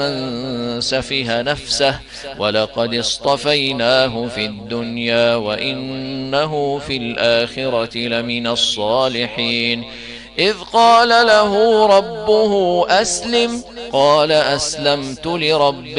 من سفه نفسه ولقد اصطفيناه في الدنيا وإنه في الآخرة لمن الصالحين إذ قال له ربه أسلم قال أسلمت لرب